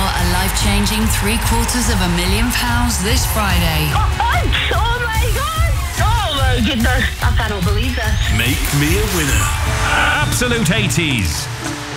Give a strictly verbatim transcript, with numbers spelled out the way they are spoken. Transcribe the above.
a life-changing three quarters of a million pounds this Friday. Oh, oh my God! Oh my goodness, I cannot believe this. Make me a winner. Absolute eighties.